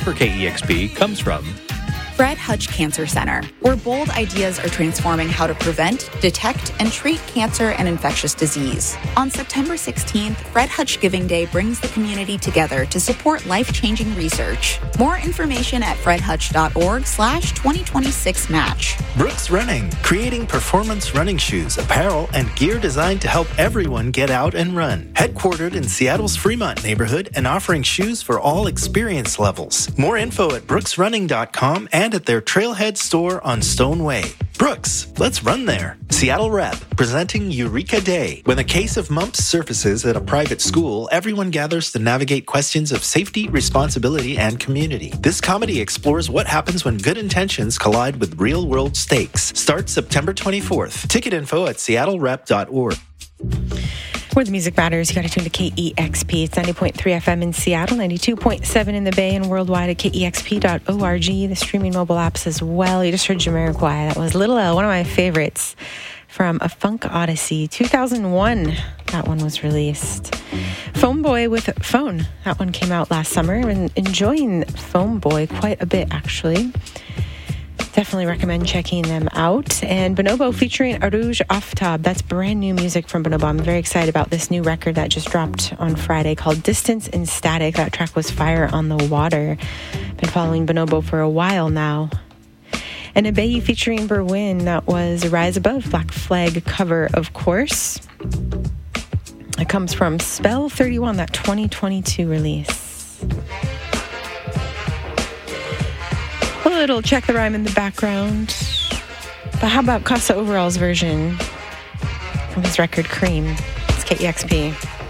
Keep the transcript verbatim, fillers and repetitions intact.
for K E X P comes from Fred Hutch Cancer Center, where bold ideas are transforming how to prevent, detect, and treat cancer and infectious disease. On September sixteenth, Fred Hutch Giving Day brings the community together to support life-changing research. More information at fredhutch.org slash 2026 match. Brooks Running, creating performance running shoes, apparel, and gear designed to help everyone get out and run. Headquartered in Seattle's Fremont neighborhood and offering shoes for all experience levels. More info at brooks running dot com and at their Trailhead store on Stone Way. Brooks, let's run there. Seattle Rep, presenting Eureka Day. When a case of mumps surfaces at a private school, everyone gathers to navigate questions of safety, responsibility, and community. This comedy explores what happens when good intentions collide with real-world stakes. Starts September twenty-fourth. Ticket info at seattle rep dot org. Where the music matters, you got to tune to K E X P. It's ninety point three F M in Seattle, ninety-two point seven in the Bay, and worldwide at K E X P dot org. The streaming mobile apps as well. You just heard Jamiroquai. That was Little L, one of my favorites from A Funk Odyssey, two thousand one. That one was released. Foam Boy with Phone. That one came out last summer. And enjoying Foam Boy quite a bit, actually. Definitely recommend checking them out. And Bonobo featuring Arouge Aftab. That's brand new music from Bonobo. I'm very excited about this new record that just dropped on Friday called Distance and Static. That track was Fire on the Water. Been following Bonobo for a while now. And Abeyi featuring Berwin. That was Rise Above, Black Flag cover, of course. It comes from Spell thirty-one, that twenty twenty-two release. A little Check the Rhyme in the background. But how about Casa Overall's version from his record Cream? It's K E X P.